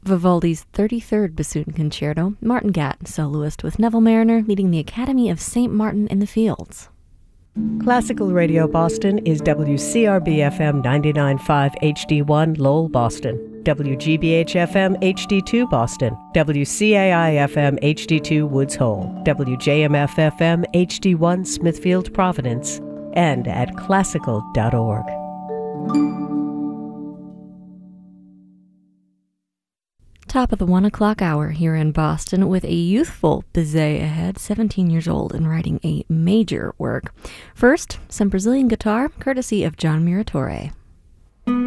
Vivaldi's 33rd Bassoon Concerto, Martin Gatt, soloist with Neville Marriner leading the Academy of St. Martin in the Fields. Classical Radio Boston is WCRB-FM 99.5 HD1 Lowell, Boston, WGBH-FM HD2 Boston, WCAI-FM HD2 Woods Hole, WJMF-FM HD1 Smithfield, Providence, and at classical.org. Top of the 1 o'clock hour here in Boston with a youthful Bizet ahead, 17 years old and writing a major work. First, some Brazilian guitar, courtesy of John Miratore.